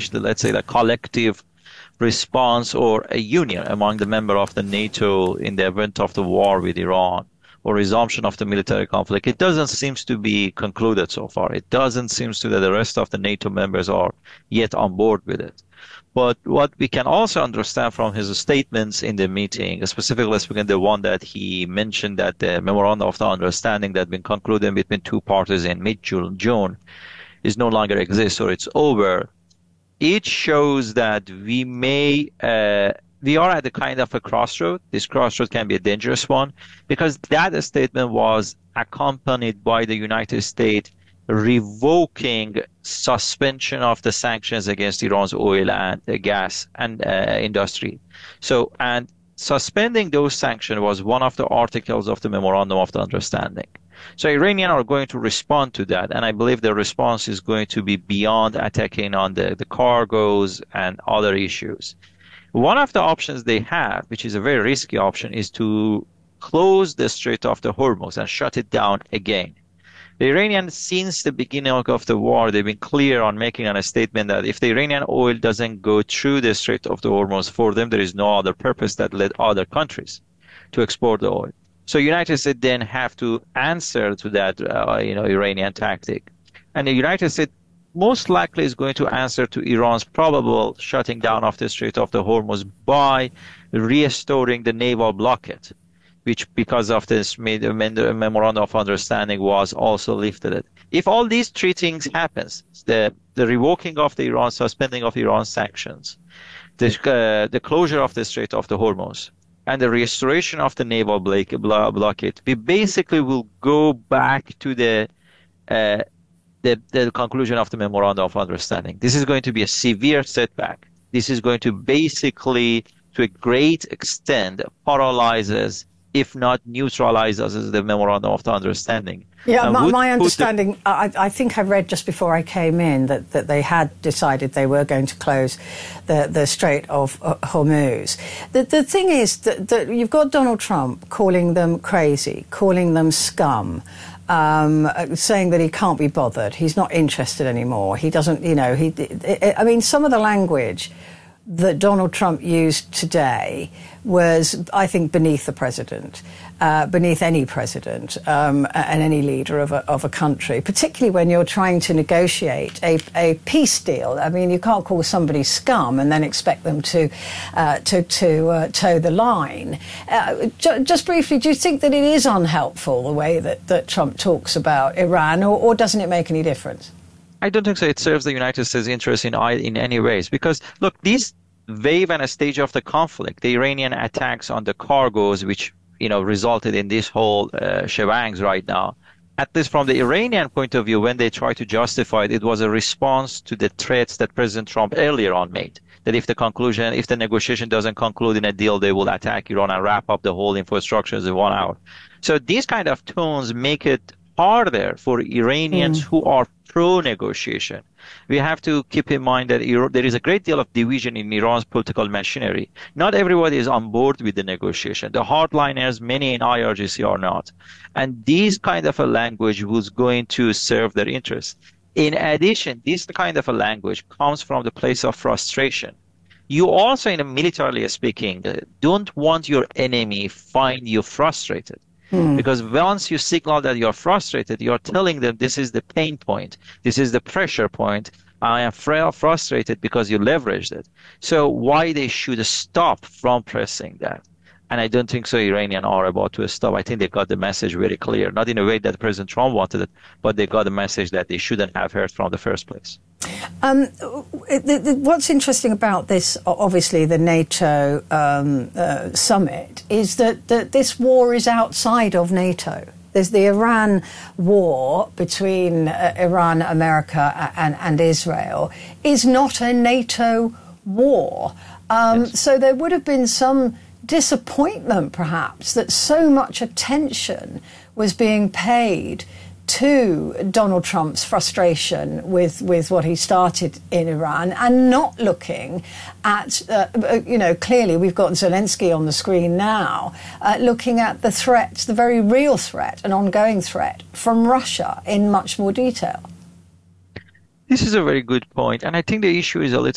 establish the, let's say, the collective response or a union among the member of the NATO in the event of the war with Iran or resumption of the military conflict. It doesn't seem to be concluded so far. It doesn't seem to that the rest of the NATO members are yet on board with it. But what we can also understand from his statements in the meeting, specifically speaking, the one that he mentioned that the memorandum of the understanding that had been concluded between two parties in mid-June is no longer exists or it's over. It shows that we are at a kind of a crossroad. This crossroad can be a dangerous one because that statement was accompanied by the United States revoking suspension of the sanctions against Iran's oil and gas and industry. So, and suspending those sanctions was one of the articles of the memorandum of the understanding. So Iranians are going to respond to that, and I believe the response is going to be beyond attacking on the cargoes and other issues. One of the options they have, which is a very risky option, is to close the Strait of the Hormuz and shut it down again. The Iranians, since the beginning of the war, they've been clear on making a statement that if the Iranian oil doesn't go through the Strait of the Hormuz, for them there is no other purpose that led other countries to export the oil. So United States then have to answer to that, Iranian tactic. And the United States most likely is going to answer to Iran's probable shutting down of the Strait of the Hormuz by restoring the naval blockade, which because of this memorandum of understanding was also lifted. If all these three things happens, the revoking of the Iran, suspending of Iran sanctions, the closure of the Strait of the Hormuz, and the restoration of the naval blockade, we basically will go back to the conclusion of the memorandum of understanding. This is going to be a severe setback. This is going to basically, to a great extent, paralyzes, if not neutralizes, the memorandum of the understanding. Yeah, my understanding, I think I read just before I came in that they had decided they were going to close the Strait of Hormuz. The thing is that you've got Donald Trump calling them crazy, calling them scum, saying that he can't be bothered. He's not interested anymore. He doesn't, I mean, some of the language that Donald Trump used today was, I think, beneath the president, beneath any president and any leader of a country, particularly when you're trying to negotiate a peace deal. I mean, you can't call somebody scum and then expect them to toe the line. Just briefly, do you think that it is unhelpful the way that Trump talks about Iran, or doesn't it make any difference? I don't think so. It serves the United States' interest in any ways because, look, this wave and a stage of the conflict, the Iranian attacks on the cargoes, which resulted in this whole shebangs right now. At least from the Iranian point of view, when they try to justify it, it was a response to the threats that President Trump earlier on made. That if the negotiation doesn't conclude in a deal, they will attack Iran and wrap up the whole infrastructure in 1 hour. So these kind of tones make it harder for Iranians who are pro-negotiation. We have to keep in mind that there is a great deal of division in Iran's political machinery. Not everybody is on board with the negotiation. The hardliners, many in IRGC, are not. And this kind of a language was going to serve their interests. In addition, this kind of a language comes from the place of frustration. You also, militarily speaking, don't want your enemy find you frustrated. Because once you signal that you're frustrated, you're telling them this is the pain point, this is the pressure point. I am frustrated because you leveraged it. So why they should stop from pressing that? And I don't think so Iranians are about to stop. I think they got the message very clear, not in a way that President Trump wanted it, but they got a message that they shouldn't have heard from the first place. What's interesting about this, obviously, the NATO summit, is that this war is outside of NATO. There's the Iran war between Iran, America, and Israel is not a NATO war. Yes. So there would have been some disappointment, perhaps, that so much attention was being paid to Donald Trump's frustration with what he started in Iran and not looking at, clearly we've got Zelensky on the screen now, looking at the threats, the very real threat, an ongoing threat from Russia in much more detail. This is a very good point, and I think the issue is a little